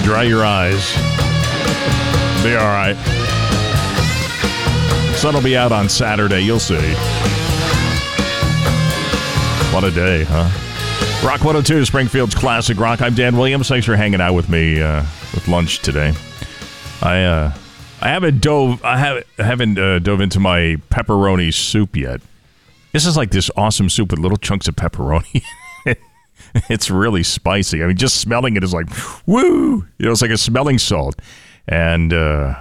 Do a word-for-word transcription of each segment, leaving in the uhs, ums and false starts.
dry your eyes. Be all right. Sun will be out on Saturday. You'll see. What a day, huh? Rock one oh two, Springfield's Classic Rock. I'm Dan Williams. Thanks for hanging out with me uh, with lunch today. I uh, I haven't dove I haven't I haven't uh, dove into my pepperoni soup yet. This is like this awesome soup with little chunks of pepperoni. It's really spicy. I mean, just smelling it is like, woo! You know, it's like a smelling salt, and uh,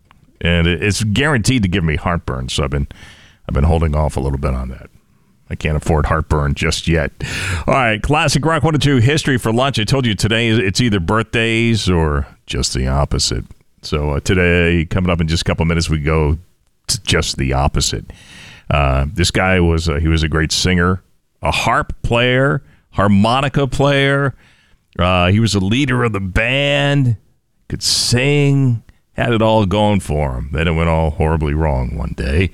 and it's guaranteed to give me heartburn. So I've been I've been holding off a little bit on that. I can't afford heartburn just yet. All right, Classic Rock one oh two history for lunch. I told you today it's either birthdays or just the opposite. So uh, today, coming up in just a couple minutes, we go to just the opposite. Uh, this guy was uh, he was a great singer, a harp player, harmonica player. Uh, he was a leader of the band, could sing, had it all going for him. Then it went all horribly wrong one day.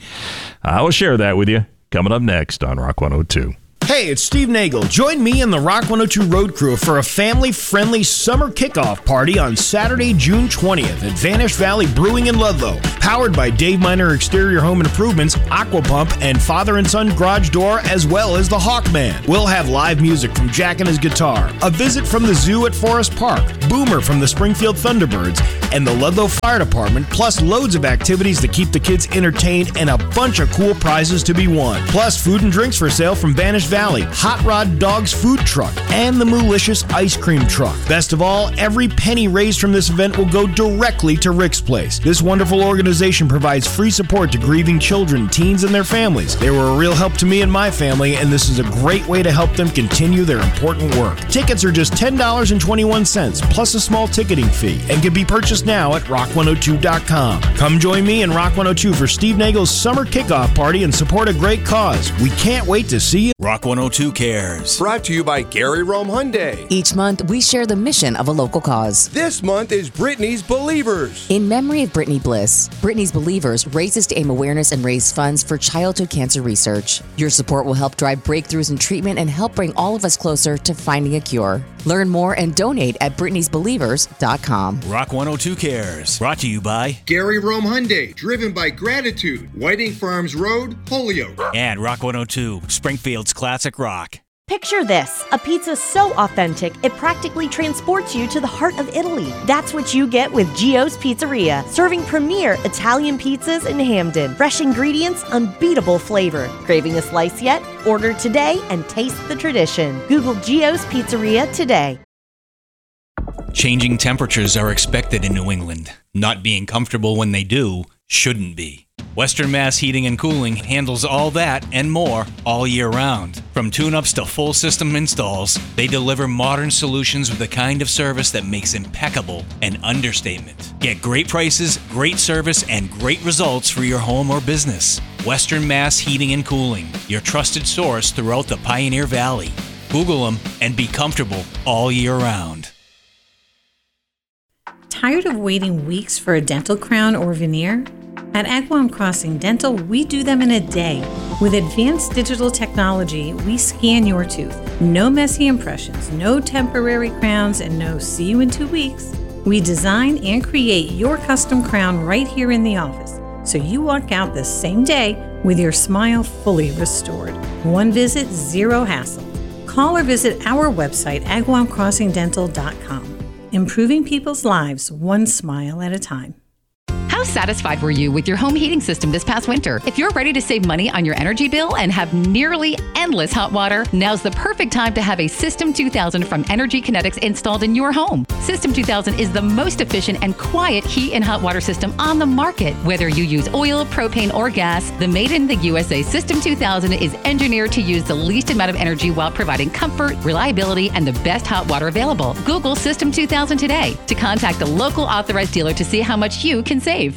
I will share that with you. Coming up next on Rock one oh two. Hey, it's Steve Nagel. Join me and the Rock one oh two Road Crew for a family-friendly summer kickoff party on Saturday, June twentieth at Vanish Valley Brewing in Ludlow. Powered by Dave Miner Exterior Home Improvements, Aquapump, and Father and Son Garage Door, as well as the Hawkman. We'll have live music from Jack and his guitar, a visit from the zoo at Forest Park, Boomer from the Springfield Thunderbirds, and the Ludlow Fire Department, plus loads of activities to keep the kids entertained and a bunch of cool prizes to be won. Plus food and drinks for sale from Vanish Valley, Hot Rod Dogs Food Truck, and the Moolicious Ice Cream Truck. Best of all, every penny raised from this event will go directly to Rick's Place. This wonderful organization provides free support to grieving children, teens, and their families. They were a real help to me and my family, and this is a great way to help them continue their important work. Tickets are just ten dollars and twenty-one cents, plus a small ticketing fee, and can be purchased now at rock one oh two dot com. Come join me and Rock one oh two for Steve Nagel's summer kickoff party and support a great cause. We can't wait to see you. Rock one oh two cares. Brought to you by Gary Rome Hyundai. Each month, we share the mission of a local cause. This month is Brittany's Believers. In memory of Brittany Bliss, Brittany's Believers raises to aim awareness and raise funds for childhood cancer research. Your support will help drive breakthroughs in treatment and help bring all of us closer to finding a cure. Learn more and donate at brittany's believers dot com. Rock one oh two cares. Brought to you by Gary Rome Hyundai, driven by gratitude. Whiting Farms Road, Holyoke. And Rock one oh two, Springfield's Classic Rock. Picture this, a pizza so authentic, it practically transports you to the heart of Italy. That's what you get with Gio's Pizzeria, serving premier Italian pizzas in Hamden. Fresh ingredients, unbeatable flavor. Craving a slice yet? Order today and taste the tradition. Google Gio's Pizzeria today. Changing temperatures are expected in New England. Not being comfortable when they do shouldn't be. Western Mass Heating and Cooling handles all that and more all year round. From tune-ups to full system installs, they deliver modern solutions with the kind of service that makes impeccable an understatement. Get great prices, great service, and great results for your home or business. Western Mass Heating and Cooling, your trusted source throughout the Pioneer Valley. Google them and be comfortable all year round. Tired of waiting weeks for a dental crown or veneer? At Agawam Crossing Dental, we do them in a day. With advanced digital technology, we scan your tooth. No messy impressions, no temporary crowns, and no see you in two weeks. We design and create your custom crown right here in the office, so you walk out the same day with your smile fully restored. One visit, zero hassle. Call or visit our website, agawam crossing dental dot com. Improving people's lives one smile at a time. How satisfied were you with your home heating system this past winter? If you're ready to save money on your energy bill and have nearly endless hot water, now's the perfect time to have a System two thousand from Energy Kinetics installed in your home. System two thousand is the most efficient and quiet heat and hot water system on the market. Whether you use oil, propane, or gas, the made in the U S A System two thousand is engineered to use the least amount of energy while providing comfort, reliability, and the best hot water available. Google System two thousand today to contact a local authorized dealer to see how much you can save.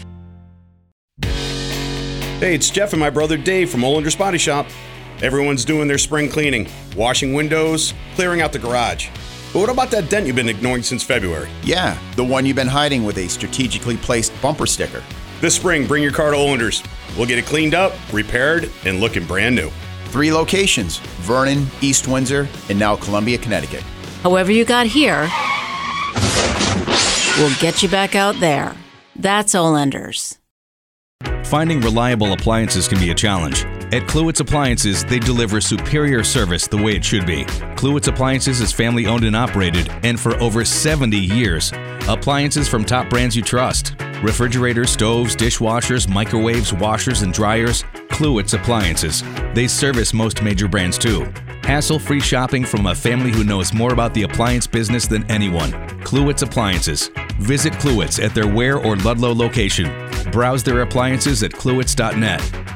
Hey, it's Jeff and my brother Dave from Olinder's Body Shop. Everyone's doing their spring cleaning, washing windows, clearing out the garage. But what about that dent you've been ignoring since February? Yeah, the one you've been hiding with a strategically placed bumper sticker. This spring, bring your car to Olinder's. We'll get it cleaned up, repaired, and looking brand new. Three locations, Vernon, East Windsor, and now Columbia, Connecticut. However you got here, We'll get you back out there. That's Olanders. Finding reliable appliances can be a challenge. At Kluwitz Appliances, they deliver superior service the way it should be. Kluwitz Appliances is family owned and operated, and for over seventy years. Appliances from top brands you trust. Refrigerators, stoves, dishwashers, microwaves, washers, and dryers. Kluwitz Appliances. They service most major brands too. Hassle-free shopping from a family who knows more about the appliance business than anyone. Kluwitz Appliances. Visit Kluwitz at their Ware or Ludlow location. Browse their appliances at kluwitz dot net.